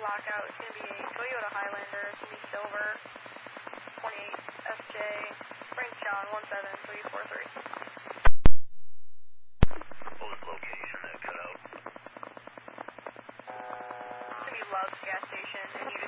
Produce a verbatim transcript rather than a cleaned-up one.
lockout. It's going to be a Toyota Highlander. It's going to be silver, twenty-eight S J, Frank John one seven three four three. What was the location that cut out? It's going to be Love's gas station in